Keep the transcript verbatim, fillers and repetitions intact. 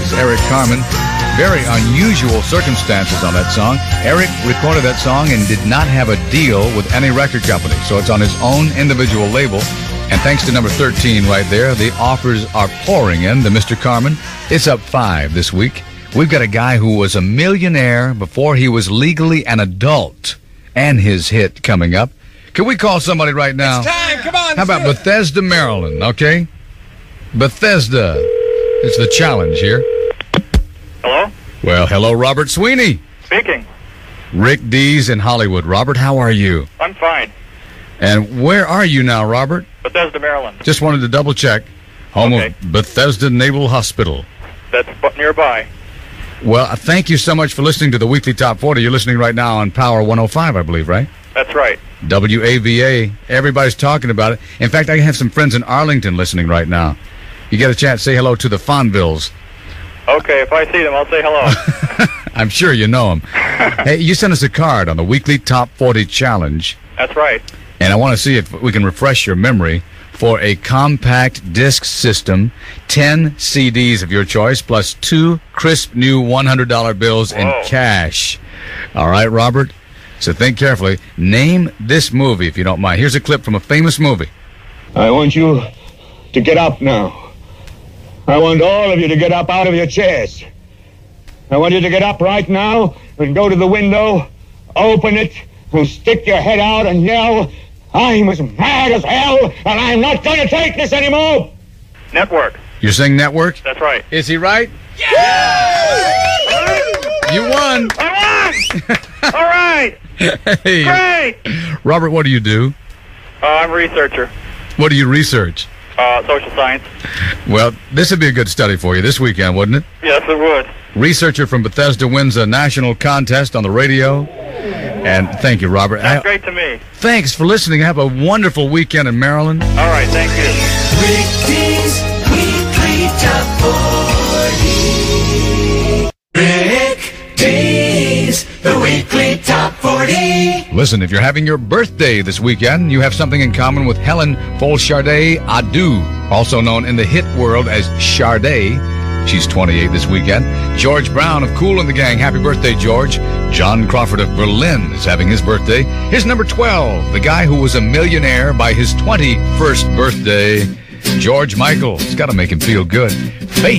is Eric Carmen. Very unusual circumstances on that song. Eric recorded that song and did not have a deal with any record company, so it's on his own individual label. And thanks to number thirteen right there, the offers are pouring in to Mister Carmen. It's up five this week. We've got a guy who was a millionaire before he was legally an adult, and his hit coming up. Can we call somebody right now? It's time. Come on. How about Bethesda, Maryland, okay? Bethesda. It's the challenge here. Hello? Well, hello, Robert Sweeney. Speaking. Rick Dees in Hollywood. Robert, how are you? I'm fine. And where are you now, Robert? Bethesda, Maryland. Just wanted to double check. Home Okay. of Bethesda Naval Hospital. That's bu- nearby. Well, thank you so much for listening to the Weekly Top forty. You're listening right now on Power one oh five, I believe, right? That's right. W A V A. Everybody's talking about it. In fact, I have some friends in Arlington listening right now. You get a chance, say hello to the Fonvilles. Okay, if I see them, I'll say hello. I'm sure you know them. Hey, you sent us a card on the Weekly Top forty Challenge. That's right. And I want to see if we can refresh your memory for a compact disc system, ten C Ds of your choice, plus two crisp new one hundred dollar bills in Whoa. cash. All right, Robert? So think carefully. Name this movie, if you don't mind. Here's a clip from a famous movie. I want you to get up now. I want all of you to get up out of your chairs. I want you to get up right now and go to the window, open it, and stick your head out and yell, "I'm as mad as hell, and I'm not going to take this anymore!" Network. You're saying Network? That's right. Is he right? Yeah! You won. I won! All right! Hey. Great! Robert, what do you do? Uh, I'm a researcher. What do you research? Uh, social science. Well, this would be a good study for you this weekend, wouldn't it? Yes, it would. Researcher from Bethesda wins a national contest on the radio. And thank you, Robert. That's I- great to me. Thanks for listening. Have a wonderful weekend in Maryland. All right, thank you. Rick Dees Weekly Top forty. Rick Dees, the Weekly Top forty. Listen, if you're having your birthday this weekend, you have something in common with Helen Folchardet Adu, also known in the hit world as Sade. She's twenty-eight this weekend. George Brown of Kool and the Gang. Happy birthday, George. John Crawford of Berlin is having his birthday. Here's number twelve, the guy who was a millionaire by his twenty-first birthday, George Michael. It's got to make him feel good. Faith.